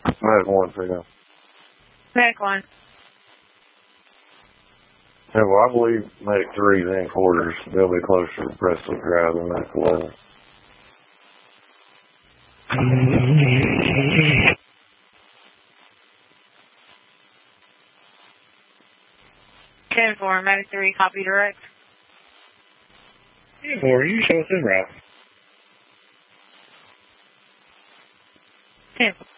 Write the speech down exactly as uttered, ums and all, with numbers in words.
Medic one, three now. Medic one. Yeah, well, I believe Medic three is in quarters. They'll be closer to Presley Drive than Medic eleven. ten four, Medic three, copy direct. ten four, you show us in route. ten four.